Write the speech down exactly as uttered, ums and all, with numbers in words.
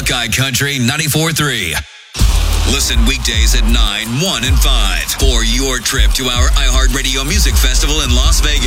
Buckeye Country ninety-four three. Listen weekdays at nine, one, and five for your trip to our iHeartRadio Music Festival in Las Vegas.